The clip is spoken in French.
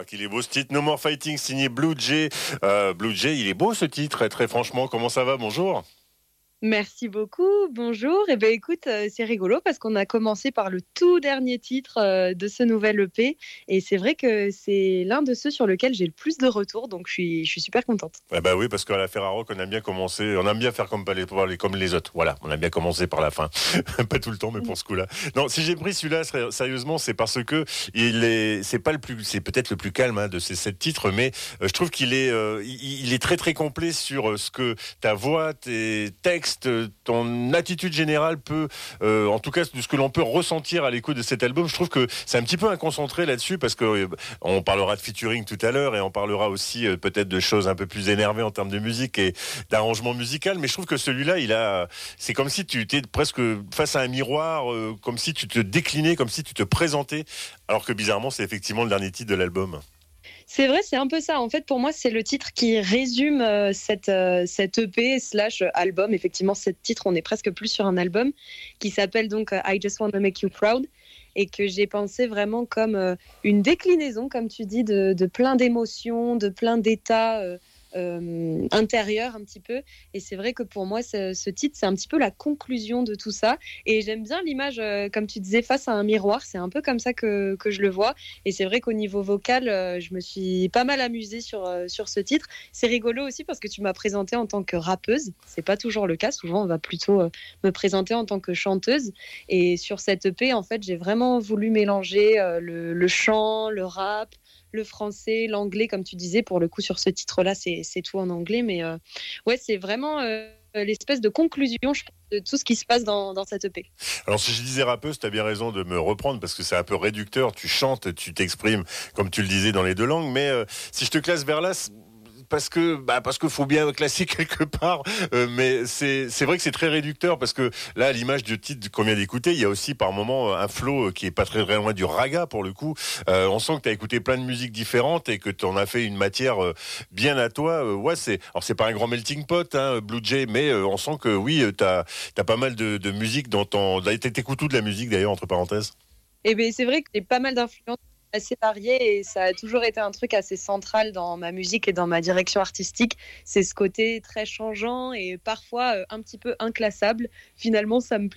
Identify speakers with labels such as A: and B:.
A: qu'il est beau ce titre. No More Fighting, signé Blue Jay. Blue Jay, il est beau ce titre, très franchement. Comment ça va? Bonjour.
B: Merci beaucoup, bonjour. Eh ben écoute, c'est rigolo parce qu'on a commencé par le tout dernier titre de ce nouvel EP et c'est vrai que c'est l'un de ceux sur lequel j'ai le plus de retours, donc je suis super contente.
A: Eh ben oui, parce qu'à la Ferrarock, on aime bien commencer, on aime bien faire comme les autres. Voilà, on aime bien commencer par la fin. Pas tout le temps, mais pour ce coup-là. Non, si j'ai pris celui-là, sérieusement, c'est parce que c'est peut-être le plus calme de ces 7 titres, mais je trouve qu'il est, il est très très complet sur ce que ta voix, tes textes, ton attitude générale peut, en tout cas, de ce que l'on peut ressentir à l'écoute de cet album. Je trouve que c'est un petit peu un concentré là-dessus parce que on parlera de featuring tout à l'heure et on parlera aussi peut-être de choses un peu plus énervées en termes de musique et d'arrangement musical. Mais je trouve que celui-là, c'est comme si tu étais presque face à un miroir, comme si tu te déclinais, comme si tu te présentais, alors que bizarrement, c'est effectivement le dernier titre de l'album.
B: C'est vrai, c'est un peu ça. En fait, pour moi, c'est le titre qui résume cette EP / album. Effectivement, 7 titres, on est presque plus sur un album qui s'appelle donc I Just Wanna Make You Proud et que j'ai pensé vraiment comme une déclinaison, comme tu dis, de plein d'émotions, de plein d'états intérieurs un petit peu. Et c'est vrai que pour moi, ce titre, c'est un petit peu la conclusion de tout ça. Et j'aime bien l'image, comme tu disais, face à un miroir. C'est un peu comme ça que je le vois. Et c'est vrai qu'au niveau vocal, je me suis pas mal amusée sur ce titre. C'est rigolo aussi parce que tu m'as présentée en tant que rappeuse. C'est pas toujours le cas. Souvent, on va plutôt me présenter en tant que chanteuse. Et sur cette EP, en fait, j'ai vraiment voulu mélanger le chant, le rap, le français, l'anglais, comme tu disais. Pour le coup, sur ce titre-là, c'est tout en anglais. Mais ouais, c'est vraiment l'espèce de conclusion, je pense, de tout ce qui se passe dans cette EP.
A: Alors si je disais rappeuse, tu as bien raison de me reprendre parce que c'est un peu réducteur. Tu chantes, tu t'exprimes comme tu le disais dans les deux langues. Mais si je te classe vers là, parce que faut bien classer quelque part, mais c'est vrai que c'est très réducteur parce que là, à l'image du titre qu'on vient d'écouter, il y a aussi par moment un flow qui est pas très loin du raga pour le coup. On sent que tu as écouté plein de musiques différentes et que tu en as fait une matière bien à toi. Ouais, c'est pas un grand melting pot, Blue Jay, mais on sent que oui, t'as pas mal de musique dans ton. T'écoutes où de la musique d'ailleurs, entre parenthèses?
B: Et bien, c'est vrai que j'ai pas mal d'influences assez variées et ça a toujours été un truc assez central dans ma musique et dans ma direction artistique. C'est ce côté très changeant et parfois un petit peu inclassable. Finalement, ça me plaît.